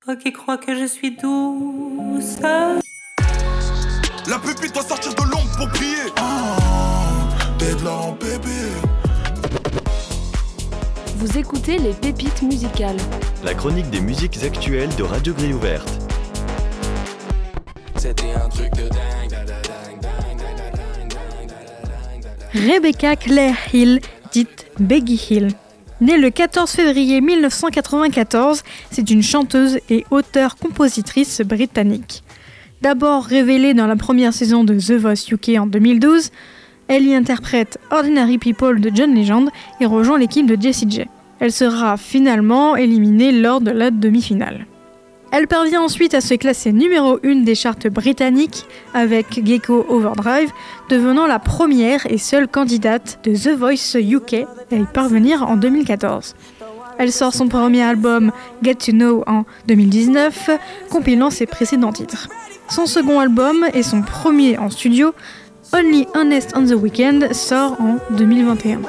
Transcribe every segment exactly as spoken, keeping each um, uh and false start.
Toi qui crois que je suis douce. La pupille doit sortir de l'ombre pour briller. Ah, t'es de l'en bébé. Vous écoutez les pépites musicales. La chronique des musiques actuelles de Radio Grille Ouverte. C'était un truc de dingue. Rebecca Claire Hill, dite Becky Hill. Née le quatorze février mille neuf cent quatre-vingt-quatorze, c'est une chanteuse et auteure-compositrice britannique. D'abord révélée dans la première saison de The Voice U K en deux mille douze, elle y interprète Ordinary People de John Legend et rejoint l'équipe de Jessie J. Elle sera finalement éliminée lors de la demi-finale. Elle parvient ensuite à se classer numéro un des charts britanniques avec Gecko Overdrive, devenant la première et seule candidate de The Voice U K à y parvenir en deux mille quatorze. Elle sort son premier album Get to Know en deux mille dix-neuf, compilant ses précédents titres. Son second album et son premier en studio, Only Honest on the Weekend, sort en deux mille vingt et un.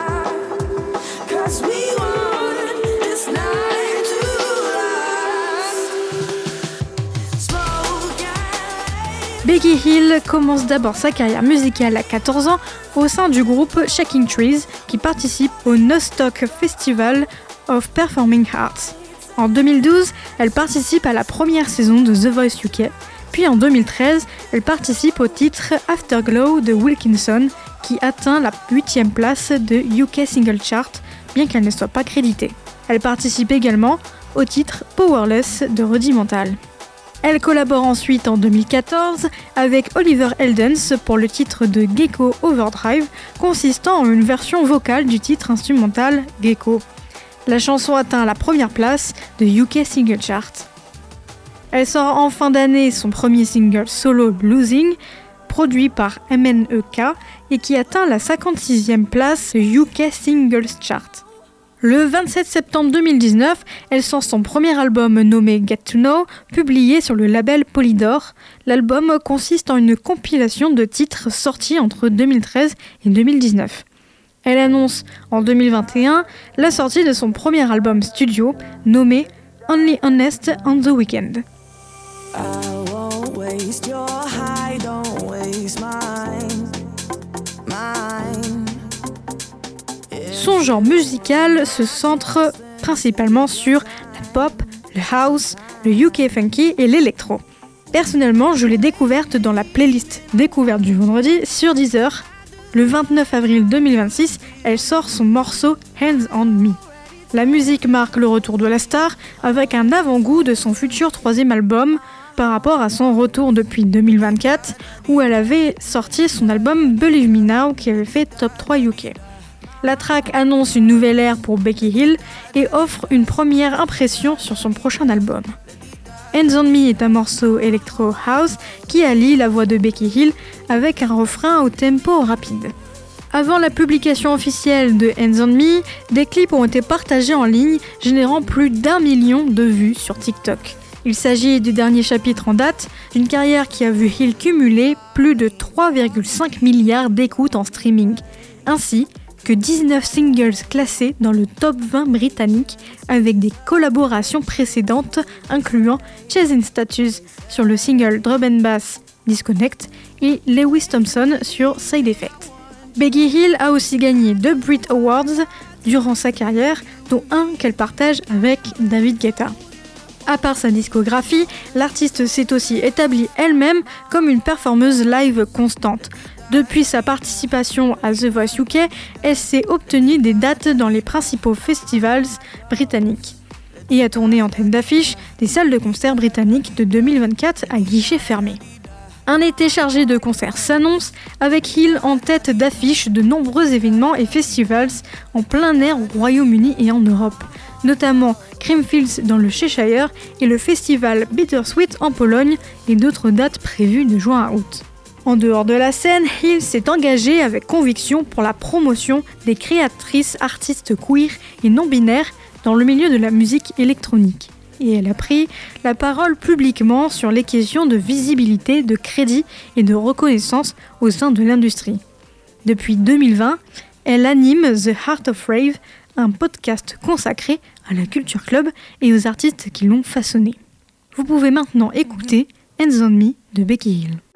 Becky Hill commence d'abord sa carrière musicale à quatorze ans au sein du groupe Shaking Trees qui participe au Nostock Festival of Performing Arts. En deux mille douze, elle participe à la première saison de The Voice U K, puis en deux mille treize, elle participe au titre Afterglow de Wilkinson qui atteint la huitième place de U K Single Chart, bien qu'elle ne soit pas créditée. Elle participe également au titre Powerless de Rudimental. Elle collabore ensuite en deux mille quatorze avec Oliver Heldens pour le titre de Gecko Overdrive, consistant en une version vocale du titre instrumental Gecko. La chanson atteint la première place de U K Single Chart. Elle sort en fin d'année son premier single solo Losing, produit par M N E K et qui atteint la cinquante-sixième place de U K Singles Chart. Le vingt-sept septembre deux mille dix-neuf, elle sort son premier album nommé Get to Know, publié sur le label Polydor. L'album consiste en une compilation de titres sortis entre deux mille treize et deux mille dix-neuf. Elle annonce en deux mille vingt et un la sortie de son premier album studio, nommé Only Honest on the Weekend. I won't waste your high, don't waste mine, mine. Son genre musical se centre principalement sur la pop, le house, le U K funky et l'électro. Personnellement, je l'ai découverte dans la playlist découverte du vendredi sur Deezer. Le vingt-neuf avril deux mille vingt-six, elle sort son morceau Hands on Me. La musique marque le retour de la star avec un avant-goût de son futur troisième album par rapport à son retour depuis deux mille vingt-quatre où elle avait sorti son album Believe Me Now qui avait fait top trois U K. La track annonce une nouvelle ère pour Becky Hill et offre une première impression sur son prochain album. Hands on Me est un morceau electro house qui allie la voix de Becky Hill avec un refrain au tempo rapide. Avant la publication officielle de Hands on Me, des clips ont été partagés en ligne, générant plus d'un million de vues sur TikTok. Il s'agit du dernier chapitre en date, d'une carrière qui a vu Hill cumuler plus de trois virgule cinq milliards d'écoutes en streaming, ainsi que dix-neuf singles classés dans le top vingt britannique avec des collaborations précédentes incluant Chasing Status sur le single Drum and Bass Disconnect et Lewis Thompson sur Side Effect. Becky Hill a aussi gagné deux Brit Awards durant sa carrière, dont un qu'elle partage avec David Guetta. À part sa discographie, l'artiste s'est aussi établie elle-même comme une performeuse live constante. Depuis sa participation à The Voice U K, elle s'est obtenue des dates dans les principaux festivals britanniques et a tourné en tête d'affiche des salles de concert britanniques de deux mille vingt-quatre à guichet fermé. Un été chargé de concerts s'annonce, avec Hill en tête d'affiche de nombreux événements et festivals en plein air au Royaume-Uni et en Europe, notamment Creamfields dans le Cheshire et le festival Bittersweet en Pologne et d'autres dates prévues de juin à août. En dehors de la scène, Hill s'est engagée avec conviction pour la promotion des créatrices artistes queer et non-binaires dans le milieu de la musique électronique. Et elle a pris la parole publiquement sur les questions de visibilité, de crédit et de reconnaissance au sein de l'industrie. Depuis deux mille vingt, elle anime The Heart of Rave, un podcast consacré à la culture club et aux artistes qui l'ont façonné. Vous pouvez maintenant écouter Hands on Me de Becky Hill.